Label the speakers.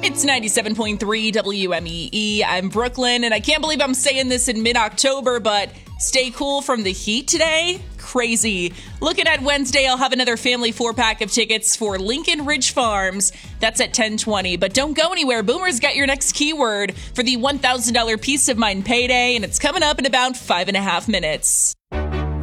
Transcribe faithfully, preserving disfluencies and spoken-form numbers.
Speaker 1: It's ninety-seven point three W M E E. I'm Brooklyn, and I can't believe I'm saying this in mid-October, but stay cool from the heat today. Crazy. Looking at Wednesday, I'll have another family four-pack of tickets for Lincoln Ridge Farms. That's at ten twenty, but don't go anywhere. Boomer's got your next keyword for the one thousand dollars Peace of Mind payday, and it's coming up in about five and a half minutes.